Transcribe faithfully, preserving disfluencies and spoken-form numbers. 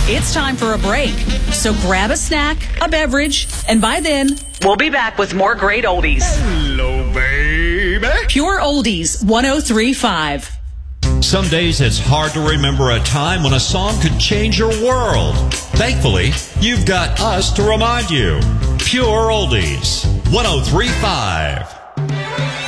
It's time for a break. So grab a snack, a beverage, and by then, we'll be back with more great oldies. Hello, baby. Pure Oldies one oh three point five. Some days it's hard to remember a time when a song could change your world. Thankfully, you've got us to remind you. Pure Oldies one oh three point five.